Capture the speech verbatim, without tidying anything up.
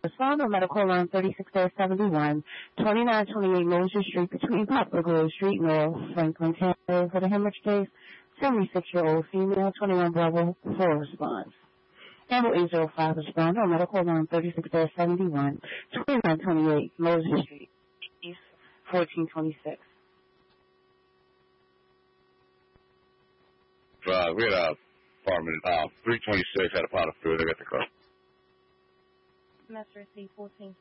Respond on medical line thirty-six seventy-one, twenty-nine twenty-eight Moses Street between Poplar Grove Street North, Franklin, Tennessee. For the hemorrhage case, seventy-six-year-old female, twenty-one Bravo, four response. Handle eight zero five respond on medical line thirty-six seventy-one, twenty-nine twenty-eight Moses Street, East fourteen twenty-six. Uh, we had a apartment, uh, three twenty-six, had a pot of food. I got the car. Master C fourteen